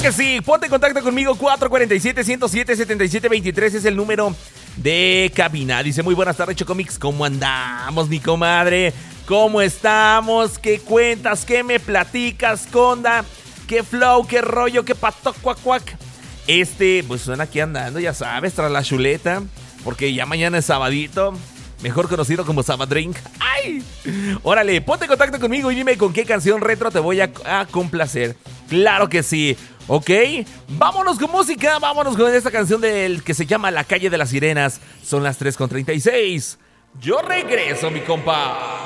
que sí, ponte en contacto conmigo, 447-107-7723 es el número de cabina. Dice, muy buenas tardes, Chocomix, ¿cómo andamos, mi comadre? ¿Cómo estamos? ¿Qué cuentas? ¿Qué me platicas, conda? ¿Qué flow? ¿Qué rollo? ¿Qué pato, cuac, cuac? Pues suena aquí andando, ya sabes, tras la chuleta, porque ya mañana es sabadito, mejor conocido como Sabadrink. ¡Ay! Órale, ponte en contacto conmigo y dime con qué canción retro te voy a complacer. Claro que sí, ¿ok? Vámonos con música, vámonos con esta canción del que se llama La Calle de las Sirenas. Son las 3:36. Yo regreso, mi compa.